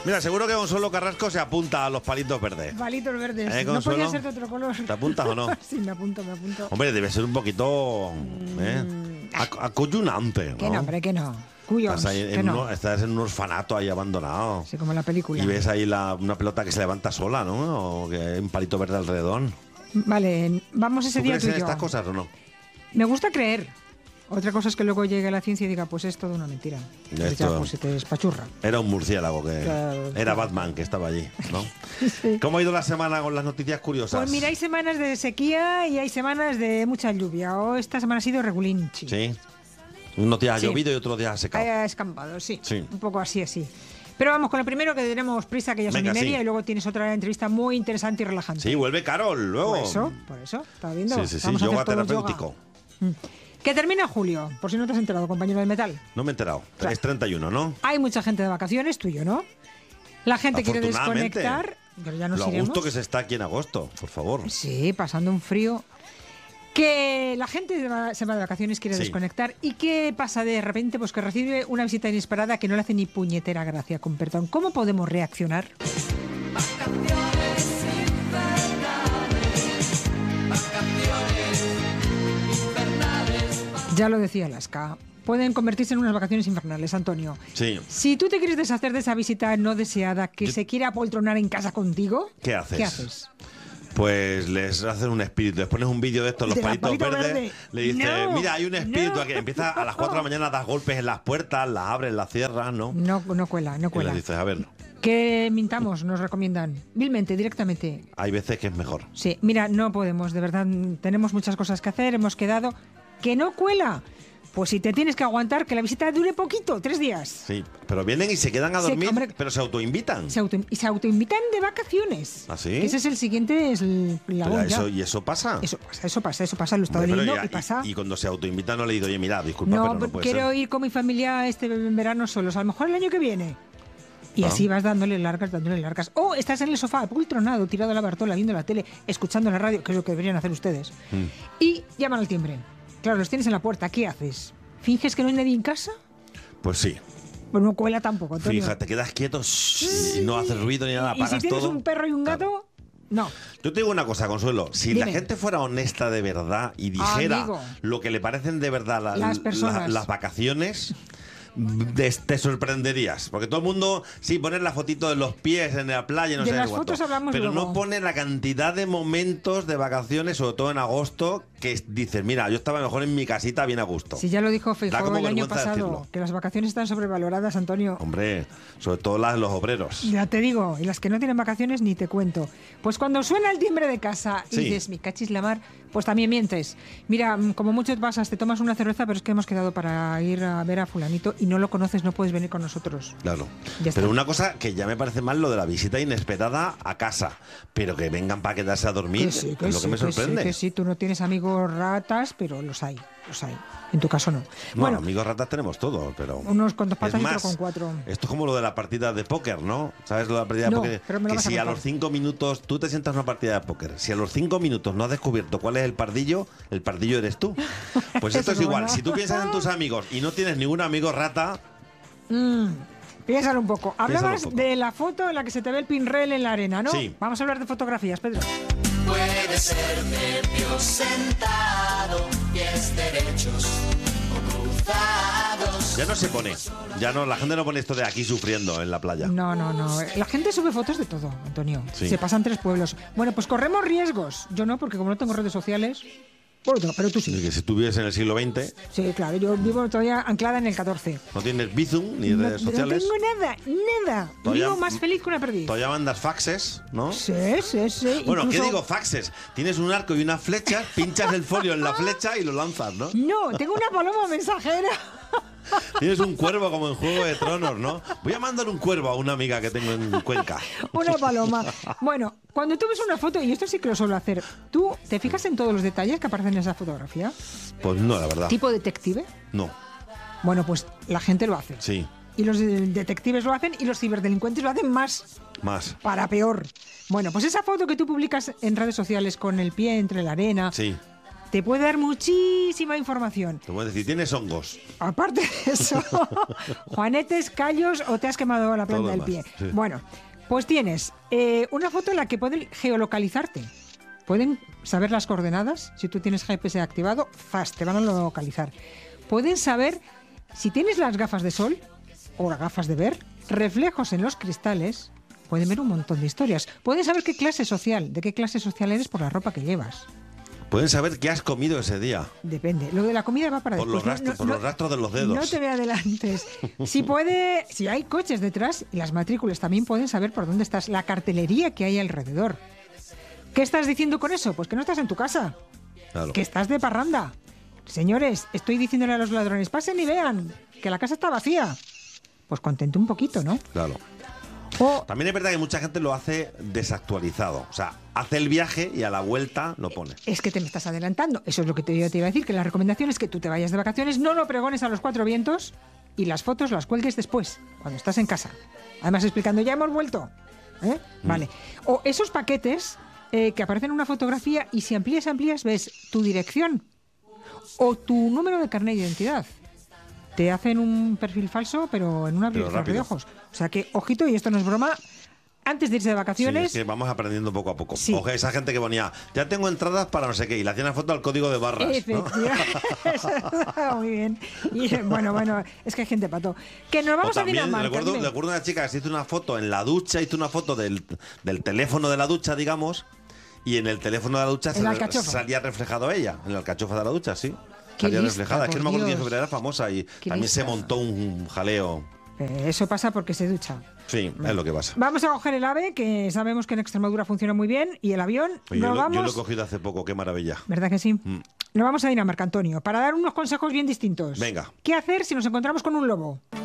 Mira, seguro que Consuelo Carrasco se apunta a los palitos verdes. Palitos verdes. No podía ser de otro color. ¿Te apuntas o no? Sí, me apunto. Hombre, debe ser un poquito acoyunante, ¿no? Que no, hombre, que no. Cuyos, Estás en un orfanato ahí abandonado. Sí, como en la película. Y ves ahí una pelota que se levanta sola, ¿no? O que hay un palito verde alrededor. Vale, vamos ese día tú y yo. ¿Crees en estas cosas o no? Me gusta creer. Otra cosa es que luego llegue la ciencia y diga, pues es toda una mentira. Pues ya, pues se te despachurra. Era un murciélago Claro. Era Batman que estaba allí, ¿no? Sí. ¿Cómo ha ido la semana con las noticias curiosas? Pues mira, hay semanas de sequía y hay semanas de mucha lluvia. Esta semana ha sido regulinchi. Sí. Unos días ha Sí. llovido y otros días ha secado. Ha escampado, sí. Sí. Un poco así. Pero vamos con lo primero, que tenemos prisa, que ya son Venga, 1:30, sí. y luego tienes otra entrevista muy interesante y relajante. Sí, vuelve Carol luego. Por eso, ¿estás viendo? Sí, Vamos a yoga hacer todo terapéutico. Que termina julio, por si no te has enterado, compañero del metal. No me he enterado. Claro. Es 31, ¿no? Hay mucha gente de vacaciones, tú y yo, ¿no? La gente quiere Afortunadamente. desconectar, pero ya nos Lo a iremos. gusto que se está aquí en agosto, por favor. Sí, pasando un frío. Que la gente se va de vacaciones, quiere Sí. desconectar. ¿Y qué pasa de repente? Pues que recibe una visita inesperada que no le hace ni puñetera gracia, con perdón. ¿Cómo podemos reaccionar? Ya lo decía Alaska. Pueden convertirse en unas vacaciones infernales, Antonio. Sí. Si tú te quieres deshacer de esa visita no deseada que se quiera apoltronar en casa contigo, ¿Qué haces? ¿qué haces? Pues les hacen un espíritu. Les pones un vídeo de estos, los De la palitos palito verdes. verde. Le dices, No, mira, hay un espíritu no. aquí. Empieza a las 4 de la mañana, das golpes en las puertas, las abres, las cierras, ¿no? No cuela. Y le dices, a ver, Que mintamos, nos recomiendan. Vilmente, directamente. hay veces que es mejor. Sí, mira, no podemos, de verdad, tenemos muchas cosas que hacer, hemos quedado. ¿Que no cuela? Pues si te tienes que aguantar, que la visita dure poquito, 3 días. Sí, pero vienen y se quedan a Sí, dormir, hombre. pero se autoinvitan. Y se autoinvitan de vacaciones. ¿Ah, sí? Que ese es el siguiente eslabón ya. ¿Y eso pasa? Eso pasa, lo he estado Hombre, pero leyendo y pasa. Y cuando se autoinvitan no le digo, oye, mira, disculpa, No, pero no puede quiero ser. ir con mi familia este verano solos, a lo mejor el año que viene. Y Ah. así vas dándole largas. O estás en el sofá, apoltronado, tirado a la bartola, viendo la tele, escuchando la radio, que es lo que deberían hacer ustedes. Y llaman al timbre. Claro, los tienes en la puerta, ¿qué haces? ¿Finges que no hay nadie en casa? Pues sí. Pues no cuela tampoco, Antonio. Fíjate, quedas quieto y no haces ruido ni nada, Y si apagas tienes todo. un perro y un gato, no. Yo te digo una cosa, Consuelo. Si Dime. la gente fuera honesta de verdad y dijera Amigo. lo que le parecen de verdad Las personas. las vacaciones, te sorprenderías. Porque todo el mundo, sí, pone la fotito de los pies en la playa, no De sé las cuánto, fotos hablamos pero luego. no pone la cantidad de momentos de vacaciones, sobre todo en agosto, que dices, mira, yo estaba mejor en mi casita bien a gusto. Si ya lo dijo Da Feijóo como el año vergüenza pasado, decirlo. que las vacaciones están sobrevaloradas, Antonio. Hombre, sobre todo las de los obreros. Ya te digo, y las que no tienen vacaciones ni te cuento. Pues cuando suena el timbre de casa y Sí. dices, mi cachis la mar, pues también mientes. Mira, como mucho pasas, te tomas una cerveza, pero es que hemos quedado para ir a ver a fulanito y no lo conoces, no puedes venir con nosotros. Claro. Ya está. Pero una cosa que ya me parece mal, lo de la visita inesperada a casa. Pero que vengan para quedarse a dormir, es lo que me sorprende. Que sí, tú no tienes amigos ratas, pero los hay. En tu caso no. No, Bueno, amigos ratas tenemos todos, pero... unos con 2 patas Es y otro más, con 4. Esto es como lo de la partida de póker, ¿no? ¿Sabes lo de la partida No, de póker? pero me lo Que vas a si a contar. los 5 minutos tú te sientas en una partida de póker, si a los 5 minutos no has descubierto cuál es el pardillo eres tú. Pues esto Eso es es igual. bueno. Si tú piensas en tus amigos y no tienes ningún amigo rata, Piénsalo un poco. Hablabas poco. de la foto en la que se te ve el pinrel en la arena, ¿no? Sí. Vamos a hablar de fotografías, Pedro. Puede ser medio sentado, pies derechos o cruzados. ya no se pone. Ya no, la gente no pone esto de aquí sufriendo en la playa. No. La gente sube fotos de todo, Antonio. Sí. Se pasan 3 pueblos. Bueno, pues corremos riesgos. Yo no, porque como no tengo redes sociales... Bueno, pero tú Y sí. que si tú vives en el siglo XX, Sí, claro. Yo vivo todavía anclada en el 14. no tienes Bizum ni redes No sociales, tengo nada. Todavía- Vivo más feliz que una perdiz. todavía mandas faxes, ¿no? Sí. Bueno, ¿qué Incluso- digo? Faxes. Tienes un arco y una flecha, pinchas el folio en la flecha y lo lanzas, ¿no? No, tengo una paloma mensajera. Tienes un cuervo como en Juego de Tronos, ¿no? Voy a mandar un cuervo a una amiga que tengo en Cuenca. Una paloma. Bueno, cuando tú ves una foto, y esto sí que lo suelo hacer, ¿tú te fijas en todos los detalles que aparecen en esa fotografía? Pues no, la verdad. ¿Tipo detective? No, Bueno, pues la gente lo hace. sí, Y los detectives lo hacen y los ciberdelincuentes lo hacen más más. para peor. Bueno, pues esa foto que tú publicas en redes sociales con el pie entre la arena, Sí. te puede dar muchísima información. Te voy a decir, tienes hongos. Aparte de eso, juanetes, callos o te has quemado la planta Todo del más, pie. sí. Bueno, pues tienes una foto en la que pueden geolocalizarte. Pueden saber las coordenadas. Si tú tienes GPS activado, te van a localizar. Pueden saber si tienes las gafas de sol o las gafas de ver, reflejos en los cristales. Pueden ver un montón de historias. Pueden saber de qué clase social eres por la ropa que llevas. Pueden saber qué has comido ese día. Depende. Lo de la comida va para Por después. los rastros de los dedos. No te me adelantes. Si hay coches detrás y las matrículas también pueden saber por dónde estás, la cartelería que hay alrededor. ¿Qué estás diciendo con eso? Pues que no estás en tu casa, Claro. que estás de parranda. Señores, estoy diciéndole a los ladrones, pasen y vean que la casa está vacía. Pues contente un poquito, ¿no? Claro. O También es verdad que mucha gente lo hace desactualizado. O sea, hace el viaje y a la vuelta lo pone. es que te me estás adelantando. Eso es lo que yo te iba a decir, que la recomendación es que tú te vayas de vacaciones, no lo pregones a los cuatro vientos y las fotos las cuelgues después, cuando estás en casa. Además explicando, ya hemos vuelto. Vale. O esos paquetes que aparecen en una fotografía y si amplías, ves tu dirección o tu número de carnet de identidad. Te hacen un perfil falso, pero en una Pero abrir de rápido. ojos. O sea que, ojito, y esto no es broma, antes de irse de Sí, vacaciones... es que vamos aprendiendo poco a poco. Sí. Oje, esa gente que ponía, ya tengo entradas para no sé qué, y le hacían la foto al código de barras, ¿no? Efectivamente. Muy bien. Y, bueno, es que hay gente pato. Que nos O vamos a también Dinamarca. recuerdo dime. una chica que se hizo una foto en la ducha, hizo una foto del teléfono de la ducha, digamos, y en el teléfono de la ducha En la alcachofa. salía reflejado ella, en la alcachofa de la ducha, sí. Qué Salía lista, reflejada. Es que no me por acuerdo quién Dios. fue, pero era famosa y Qué también se lista. montó un jaleo. Eso pasa porque se ducha. Sí, es lo que pasa. Vamos a coger el AVE, que sabemos que en Extremadura funciona muy bien, y el avión. Oye, Nos yo lo he vamos. cogido hace poco, qué maravilla. ¿Verdad que sí? Nos vamos a Dinamarca, Antonio, para dar unos consejos bien distintos. Venga. ¿Qué hacer si nos encontramos con un lobo?